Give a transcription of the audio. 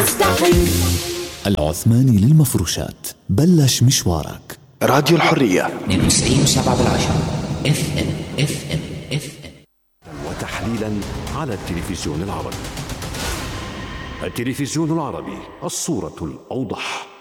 تستحي. العثماني للمفروشات، بلش مشوارك. راديو الحرية 92.7 FM. وتحليلا على التلفزيون العربي. التلفزيون العربي، الصورة الأوضح.